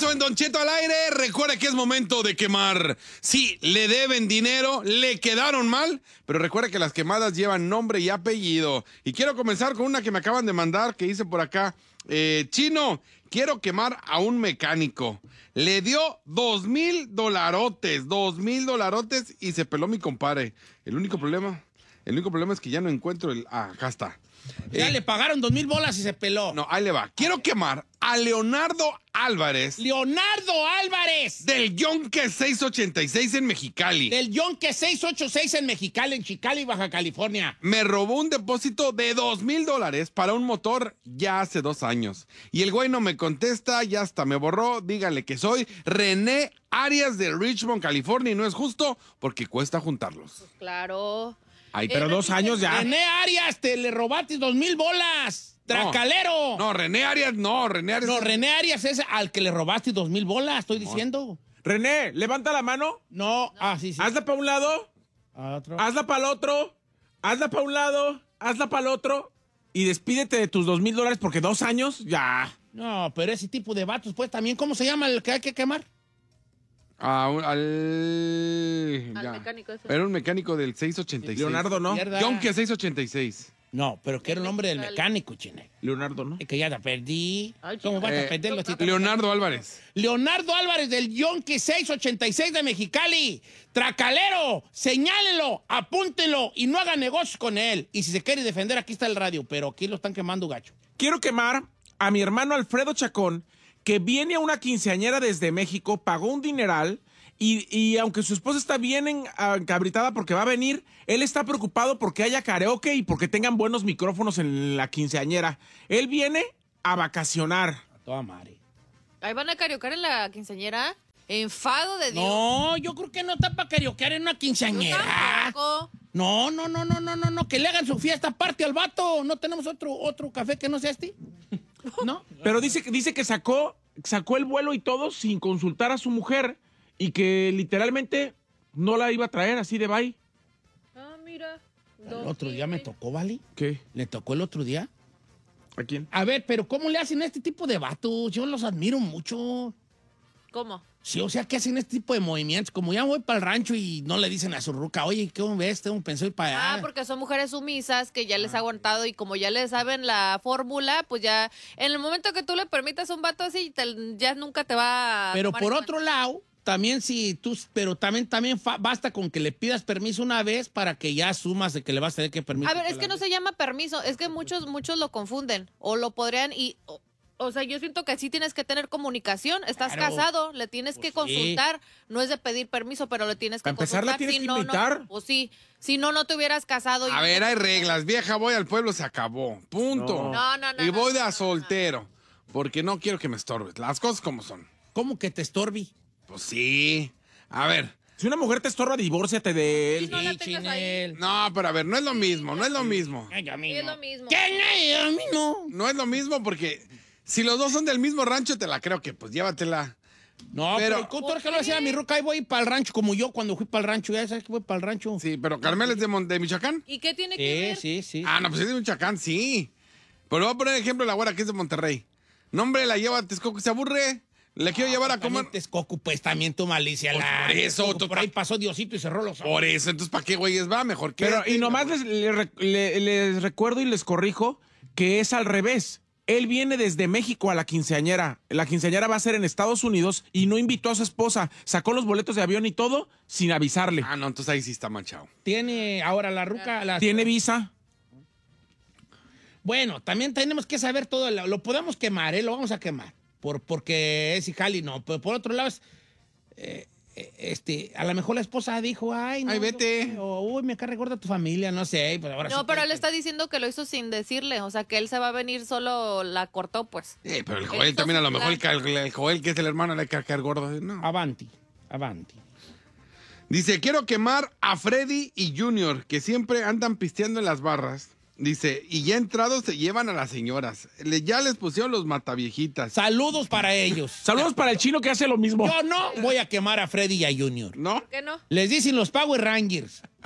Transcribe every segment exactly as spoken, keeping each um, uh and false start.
regreso en Don Cheto al aire. Recuerda que es momento de quemar. Sí, le deben dinero, le quedaron mal, pero recuerda que las quemadas llevan nombre y apellido. Y quiero comenzar con una que me acaban de mandar, que hice por acá. Eh, Chino, quiero quemar a un mecánico. Le dio dos mil dolarotes, dos mil dolarotes y se peló mi compadre. El único problema, el único problema es que ya no encuentro el... Ah, acá está. Ya Eh, le pagaron dos mil bolas y se peló. No, ahí le va. Quiero quemar a Leonardo Álvarez Leonardo Álvarez. del Yonke seiscientos ochenta y seis en Mexicali. Del Yonke seiscientos ochenta y seis en Mexicali, en Chicali, Baja California. Me robó un depósito de dos mil dólares para un motor ya hace dos años. Y el güey no me contesta, ya hasta me borró. Díganle que soy René Arias de Richmond, California. Y no es justo porque cuesta juntarlos. Claro. Ay, Pero Eh, dos años ya. René Arias, te le robaste dos mil bolas. Tracalero. No, René Arias no, René Arias. No, René Arias es al que le robaste dos mil bolas, estoy diciendo. René, levanta la mano. No, ah, sí, sí. Hazla para un lado. Ah, otro. Hazla para el otro. Hazla para un lado. Hazla para el otro. Y despídete de tus dos mil dólares porque dos años ya. No, pero ese tipo de vatos, pues también, ¿cómo se llama el que hay que quemar? Ah, un- al... Al ya. mecánico ese. Era un mecánico del seiscientos ochenta y seis. Leonardo, ¿no? Mierda. Yonke seiscientos ochenta y seis. No, pero que era el nombre del Mexicali. mecánico, chine. Leonardo, ¿no? Es que ya te perdí. Ay, ¿Cómo vas Eh, a perder los títulos? Leonardo Álvarez. Leonardo Álvarez del Yonke seiscientos ochenta y seis de Mexicali. Tracalero, señálelo, apúntenlo y no hagan negocios con él. Y si se quiere defender, aquí está el radio, pero aquí lo están quemando gacho. Quiero quemar a mi hermano Alfredo Chacón, que viene a una quinceañera desde México, pagó un dineral y, y aunque su esposa está bien en- encabritada porque va a venir, él está preocupado porque haya karaoke y porque tengan buenos micrófonos en la quinceañera. Él viene a vacacionar. A toda madre. Ahí van a cariocar en la quinceañera. Enfado de Dios. No, yo creo que no está para carioquear en una Yo quinceañera. tampoco. No, no, no, no, no, no, no, que le hagan su fiesta aparte al vato. ¿No tenemos otro, otro café que no sea este? ¿No? Pero dice, que- dice que sacó, sacó el vuelo y todo sin consultar a su mujer y que literalmente no la iba a traer así de bye. Ah, mira. El otro día me tocó, ¿vale? ¿Qué? ¿Le tocó el otro día? ¿A quién? A ver, pero ¿cómo le hacen a este tipo de vatos? Yo los admiro mucho. ¿Cómo? Sí, o sea, ¿qué hacen este tipo de movimientos? Como ya voy para el rancho y no le dicen a su ruca, oye, ¿qué ves? Tengo pensó ir para allá. Ah, porque son mujeres sumisas que ya les ha aguantado y como ya le saben la fórmula, pues ya en el momento que tú le permitas a un vato así, te- ya nunca te va a Pero tomar por en otro lado, también si tú, pero también, también fa- basta con que le pidas permiso una vez para que ya asumas de que le vas a tener que permitir. A ver, es que no se llama permiso, es que muchos, muchos lo confunden o lo podrían y, o, o sea, yo siento que sí tienes que tener comunicación, estás Claro. casado, le tienes que Pues sí. consultar, no es de pedir permiso, pero le tienes que Para empezar, la consultar. tienes si que no, invitar. No, pues sí, si no, no te hubieras casado. y- A ver, hay reglas. Vieja, voy al pueblo, se acabó. Punto. No, no, no, Y no, voy no, de a no, soltero. Porque no quiero que me estorbes. Las cosas como son. ¿Cómo que te estorbi? Pues sí. A ver. Si una mujer te estorba, divórciate de él. no la Sí, tengas Chinel. No, pero a ver, no es lo mismo. No es lo mismo. Ay, a mí Sí, es no. lo mismo. ¿Qué? No, a mí no. No es lo mismo porque si los dos son del mismo rancho, te la creo que pues llévatela. No, pero, Pero- pero ¿tú que lo hacía mi ruca? Ahí voy para el rancho como yo cuando fui para el rancho. Ya sabes que voy para el rancho. Sí, pero Carmel es de, Mon- de Michoacán. ¿Y qué tiene que Sí, ver? sí, sí. Ah, no, pues es de Michoacán, sí. Pero voy a poner ejemplo de la güera que es de Monterrey. No, hombre, la lleva a Texcoco, se aburre. Le quiero llevar a comer. También Texcoco, pues también tu malicia. Pues la, por eso, Texcoco, tú por pa- ahí pasó Diosito y cerró los ojos. Por eso, entonces, ¿para qué güeyes va? Mejor que. Pero, y nomás les, le- le- les recuerdo y les corrijo que es al revés. Él viene desde México a la quinceañera. La quinceañera va a ser en Estados Unidos y no invitó a su esposa. Sacó los boletos de avión y todo sin avisarle. Ah, no, entonces ahí sí está manchado. Tiene ahora la ruca. la- ¿Tiene visa? Bueno, también tenemos que saber todo. Lo, lo podemos quemar, ¿eh? Lo vamos a quemar. Por, porque es Ijali, no. Pero por otro lado, es, eh, eh, este, a lo mejor la esposa dijo, ay, no. Ay, vete. yo- o, uy, me cae gorda tu familia, no sé. Pues ahora sí No, pero que- él está diciendo que lo hizo sin decirle, o sea, que él se va a venir solo, la cortó, pues. Eh, pero el Él Joel hizo también a lo su mejor, plan. el, el Joel, que es el hermano, le hay que caer gordo. No. Avanti, avanti. Dice, quiero quemar a Freddy y Junior, que siempre andan pisteando en las barras. Dice, y ya entrados se llevan a las señoras. Le, ya les pusieron los mataviejitas. Saludos para ellos. Saludos para el chino que hace lo mismo. Yo no voy a quemar a Freddy y a Junior. ¿No? ¿Por qué no? Les dicen los Power Rangers.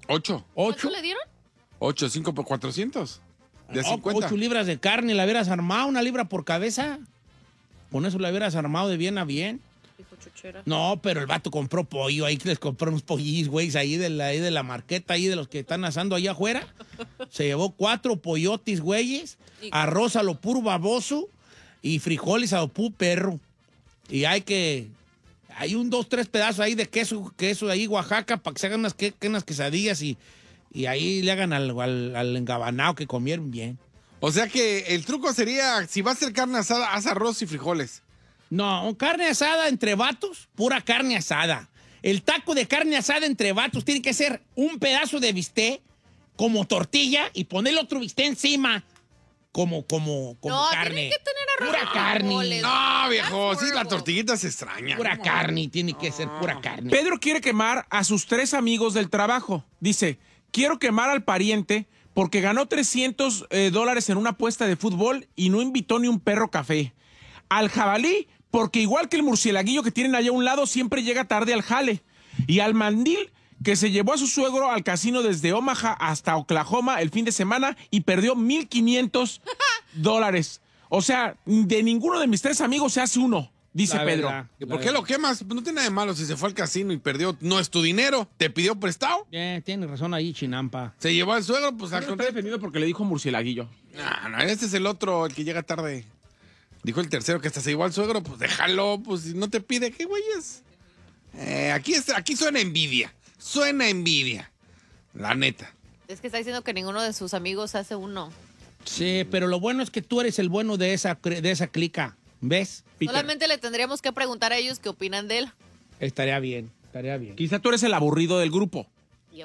Ocho. ¿Ocho? ¿Cuánto le dieron? Ocho, cinco por cuatrocientos. De No, cincuenta. ocho libras de carne, la hubieras armado, una libra por cabeza. Con eso la hubieras armado de bien a bien. Dijo chuchera. No, pero el vato compró pollo, ahí que les compró unos pollillos, güey, ahí de la, ahí de la marqueta, ahí de los que están asando allá afuera. Se llevó cuatro pollotis, güeyes, arroz a lo puro baboso y frijoles a lo puro perro. Y hay que... Hay un, dos, tres pedazos ahí de queso, queso ahí Oaxaca para que se hagan unas, que, unas quesadillas y, y ahí le hagan al, al, al engabanado que comieron bien. O sea que el truco sería, si va a hacer carne asada, haz arroz y frijoles. No, carne asada entre vatos, pura carne asada. El taco de carne asada entre vatos tiene que ser un pedazo de bistec como tortilla y ponerle otro bistec encima como, como, como No, carne. tienen que tener arroz Pura y carne. frijoles. No, viejo, sí, That's la horrible. tortillita se extraña. Pura ¿Cómo? carne, tiene que ser pura carne. Pedro quiere quemar a sus tres amigos del trabajo. Dice, quiero quemar al pariente porque ganó trescientos eh, dólares en una apuesta de fútbol y no invitó ni un perro café. Al jabalí, porque igual que el murcielaguillo que tienen allá a un lado, siempre llega tarde al jale. Y al mandil, que se llevó a su suegro al casino desde Omaha hasta Oklahoma el fin de semana y perdió mil quinientos dólares. O sea, de ninguno de mis tres amigos se hace uno, dice La Pedro. verdad, ¿Y la por qué verdad. lo quemas? Pues no tiene nada de malo si se fue al casino y perdió. No es tu dinero, te pidió prestado. Eh, tiene razón ahí, Chinampa. Se llevó al suegro, pues al Pedro está contrario. defendido porque le dijo murcielaguillo. No, no, este es el otro, el que llega tarde. Dijo el tercero que hasta se llevó al suegro, pues déjalo, pues si no te pide, ¿qué güeyes? Eh, aquí, es, aquí suena envidia, suena envidia, la neta. Es que está diciendo que ninguno de sus amigos hace uno. Sí, pero lo bueno es que tú eres el bueno de esa, de esa clica. ¿Ves? Peter. Solamente le tendríamos que preguntar a ellos qué opinan de él. Estaría bien, estaría bien. Quizá tú eres el aburrido del grupo. Yep.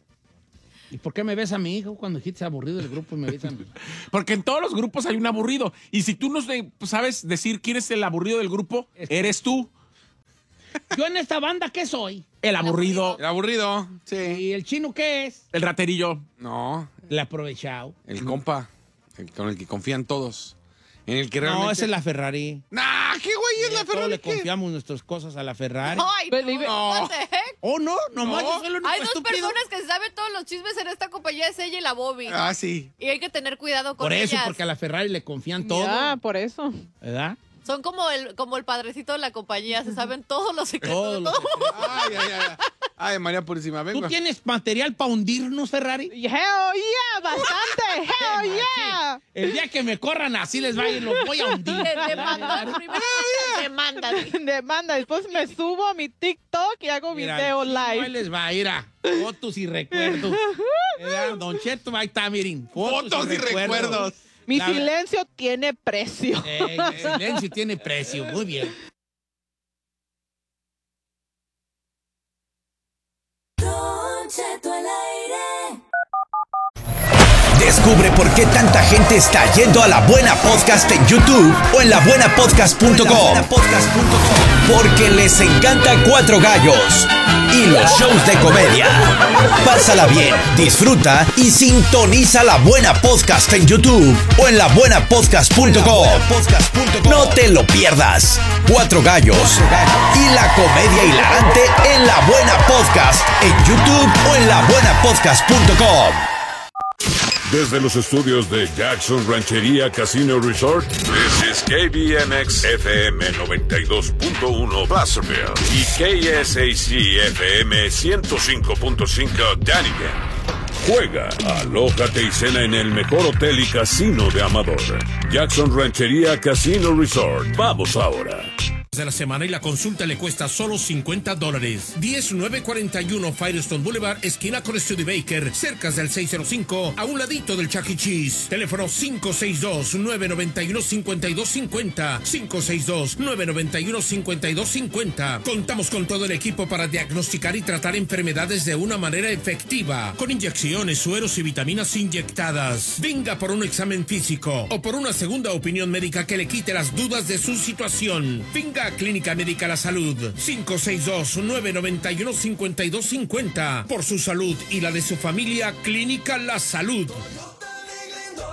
¿Y por qué me ves a mi hijo cuando dijiste aburrido del grupo y me ves a mí? Porque en todos los grupos hay un aburrido. Y si tú no sé- sabes decir quién es el aburrido del grupo, eres tú. Yo en esta banda, ¿qué soy? El aburrido, El aburrido, sí. ¿Y el chino qué es? el raterillo. No, El aprovechado. el compa, el con el que confían todos. En el que realmente... No, esa es la Ferrari. Nah, ¿qué güey es la Todos Ferrari? le ¿Qué? confiamos nuestras cosas a la Ferrari. Ay, no, what the heck? Oh, no, nomás No. yo soy el único Hay dos estúpido. personas que saben todos los chismes en esta compañía, es ella y la Bobby. Ah, sí. Y hay que tener cuidado con Por eso, ellas. porque a la Ferrari le confían todo. Ya, por eso. ¿Verdad? Son como el, como el padrecito de la compañía, se saben todos los secretos Todos de los todo. Ay, ay, ay. Ay, María Purísima, ¿Tú vengo. tienes material para hundirnos, Ferrari? Hell yeah, bastante. Hell yeah. El día que me corran así les va a ir, los voy a hundir. Te demandó primero. Demanda. Demanda, después me subo a mi TikTok y hago Mira, video el chino ahí live. les va a ir a fotos y recuerdos. ¿Verdad? Don Cheto, ahí está, miren. Fotos y recuerdos. Mi La- silencio tiene precio. Eh, el silencio tiene precio. Muy bien. Don Cheto al aire. Descubre por qué tanta gente está yendo a La Buena Podcast en YouTube o en la buena podcast punto com. Porque les encanta Cuatro Gallos y los shows de comedia. Pásala bien, disfruta y sintoniza La Buena Podcast en YouTube o en la buena podcast punto com. No te lo pierdas. Cuatro Gallos y la comedia hilarante en La Buena Podcast en YouTube o en la buena podcast punto com. Desde los estudios de Jackson Ranchería Casino Resort, this is K B M X F M noventa y dos punto uno Placerville y K S A C F M ciento cinco punto cinco Dunnigan. Juega, alójate y cena en el mejor hotel y casino de Amador. Jackson Ranchería Casino Resort. Vamos ahora. De la semana y la consulta le cuesta solo cincuenta dólares. diez nueve cuarenta y uno Firestone Boulevard, esquina con Studebaker, cerca del seiscientos cinco, a un ladito del Chuck E. Cheese. Teléfono cinco seis dos, nueve nueve uno, cinco dos cinco cero, cinco seis dos, nueve nueve uno, cinco dos cinco cero. Contamos con todo el equipo para diagnosticar y tratar enfermedades de una manera efectiva, con inyecciones, sueros y vitaminas inyectadas. Venga por un examen físico o por una segunda opinión médica que le quite las dudas de su situación. Venga Clínica Médica La Salud, cinco seis dos, nueve nueve uno, cinco dos cinco cero. Por su salud y la de su familia, Clínica La Salud.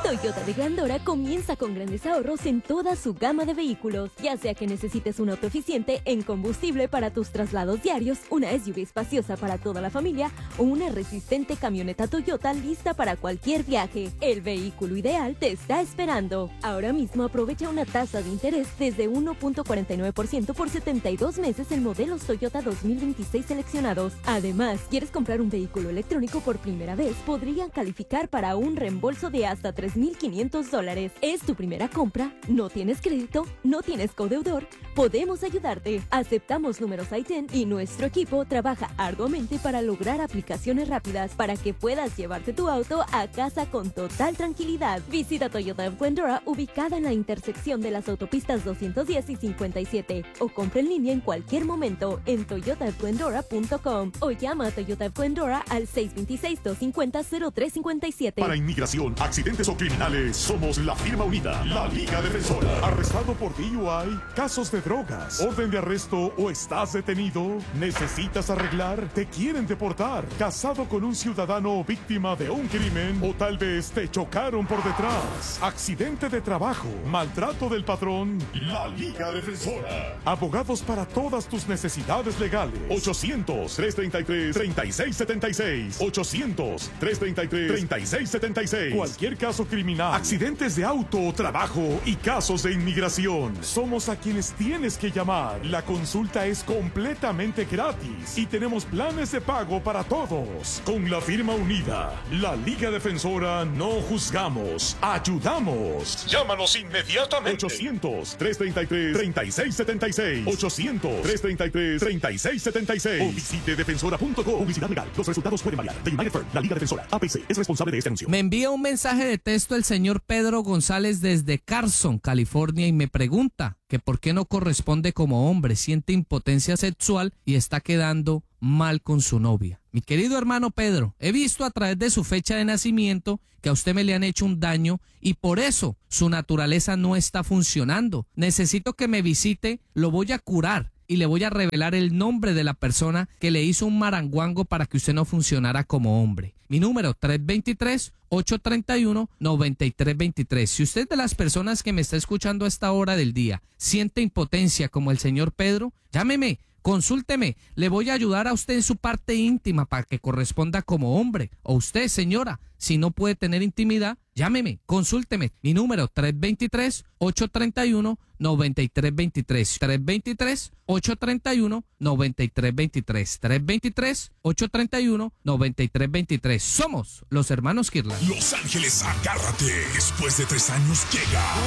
Toyota de Glendora comienza con grandes ahorros en toda su gama de vehículos, ya sea que necesites un auto eficiente en combustible para tus traslados diarios, una S U V espaciosa para toda la familia o una resistente camioneta Toyota lista para cualquier viaje. El vehículo ideal te está esperando. Ahora mismo aprovecha una tasa de interés desde uno punto cuarenta y nueve por ciento por setenta y dos meses en modelos Toyota dos mil veintiséis seleccionados. Además, ¿quieres comprar un vehículo electrónico por primera vez? Podrían calificar para un reembolso de hasta tres mil quinientos dólares. ¿Es tu primera compra? ¿No tienes crédito? ¿No tienes codeudor? Podemos ayudarte. Aceptamos números I D y nuestro equipo trabaja arduamente para lograr aplicaciones rápidas para que puedas llevarte tu auto a casa con total tranquilidad. Visita Toyota of Glendora, ubicada en la intersección de las autopistas doscientos diez y cincuenta y siete, o compra en línea en cualquier momento en toyota of glendora punto com o llama a Toyota of Glendora al seis dos seis, dos cinco cero, cero tres cinco siete. Para inmigración, accidentes o criminales, somos la firma unida, la Liga Defensora. ¿Arrestado por D U I? ¿Casos de drogas? ¿Orden de arresto o estás detenido? ¿Necesitas arreglar? ¿Te quieren deportar? ¿Casado con un ciudadano o víctima de un crimen? ¿O tal vez te chocaron por detrás? ¿Accidente de trabajo? ¿Maltrato del patrón? La Liga Defensora. Abogados para todas tus necesidades legales. ochocientos, tres treinta y tres, treinta y seis setenta y seis. ochocientos, tres treinta y tres, treinta y seis setenta y seis. Cualquier caso criminal, accidentes de auto o trabajo y casos de inmigración. Somos a quienes tienes que llamar. La consulta es completamente gratis y tenemos planes de pago para todos. Con la firma unida, la Liga Defensora, no juzgamos, ayudamos. Llámanos inmediatamente. ochocientos, tres treinta y tres, treinta y seis setenta y seis. ochocientos, tres treinta y tres, treinta y seis setenta y seis. O visite defensora punto com. Publicidad legal. Los resultados pueden variar. The United Firm, la Liga Defensora, A P C, es responsable de este anuncio. Me envía un mensaje de texto el señor Pedro González desde Carson, California, y me pregunta que por qué no corresponde como hombre, siente impotencia sexual y está quedando mal con su novia. Mi querido hermano Pedro, he visto a través de su fecha de nacimiento que a usted me le han hecho un daño y por eso su naturaleza no está funcionando. Necesito que me visite, lo voy a curar y le voy a revelar el nombre de la persona que le hizo un maranguango para que usted no funcionara como hombre. Mi número tres dos tres, ocho tres uno, nueve tres dos tres. Si usted es de las personas que me está escuchando a esta hora del día siente impotencia como el señor Pedro, llámeme. Consúlteme, le voy a ayudar a usted en su parte íntima para que corresponda como hombre. O usted, señora, si no puede tener intimidad, llámeme, consúlteme. Mi número tres dos tres, ocho tres uno, nueve tres dos tres. tres dos tres, ocho tres uno, nueve tres dos tres. tres dos tres, ocho tres uno, nueve tres dos tres. Somos los hermanos Kirlan. Los Ángeles, agárrate. Después de tres años llega